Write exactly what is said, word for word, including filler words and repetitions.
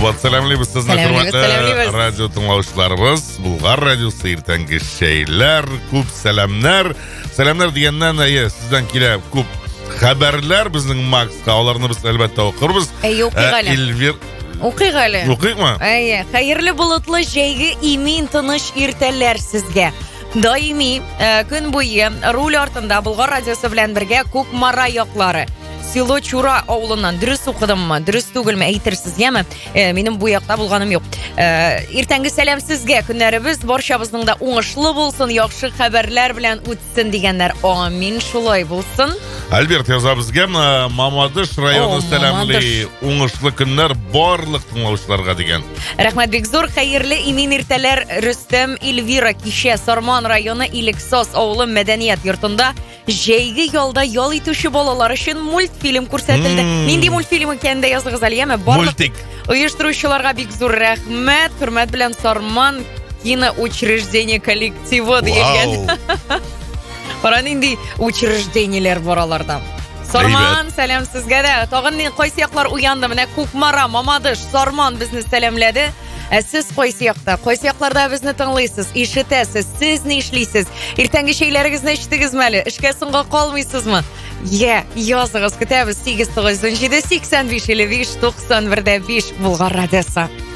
Вот, сәлемлейбез сезне, хөрмәтле радио тыңлаучыларыбыз. Булгар радиосы иртәнге шәйләр, күп сәламнар. Сәламнар дигәннән, әйе, сездән килә күп хәбәрләр безнең Макска. Аларны без әлбәттә укырбыз. Әйе, укыйк әле. Эльвир Укыйк әле. Укыйкмы? Әйе, хәерле болытлы җәйге имин тыныч иртәләр сезгә. Даими көн буе руль артында Булгар радиосы белән бергә Күкмара яклары. Село Чура авылыннан дөрес укыдыммы, дөрес түгелме әйтерсезгәме? Э, минем бу якта булганым юк. Э, иртәнге сәлам сезгә, көннәребез барчабызның да уңышлы булсын, яхшы хәбәрләр белән үтсен дигәннәр. Амин, шулай булсын. Альберт яза безгә, Мамадыш районы сәламли, уңышлы көннәр барлык тыңлаучыларга дигән. Рәхмәт бик зур, хәерле имин иртәләр Рөстәм Эльвира кичә Сарман районы Илексос авылы мәдәният йортында җәйге ялда ял итүче балалар өчен мультфильм күрсәтелде. Нинди мультфильм икәнен дә языгыз әле, яме? Мультик. Оештыручыларга бик зур рәхмәт. Хөрмәт белән Сарман киноучреждение коллективы дигән. Кара нинди учреждениеләр бараларда. Сарман, сәлам сезгә дә. Тагын кайсы яклар уянды? Менә Күкмара, Мамадыш, Сарман безне сәламләде. Ә сез кайсы якта? Кайсы якларда безне тыңлыйсыз, ишетәсез, сез ни эшлисез? Иртәнге шәйләрегезне ишетегезме әле? Эшкә соңга калмыйсызмы? Я, языгыз, көтәбез сигез тугыз унҗиде сиксән биш илле биш туксан бер дә биш Булгар радиосы.